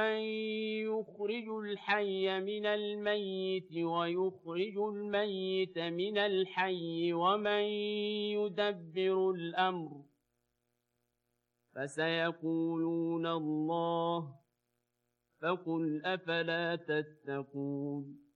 يخرج الحي من الميت ويخرج الميت من الحي ومن يدبر الأمر فسيقولون الله فقل أفلا تتقون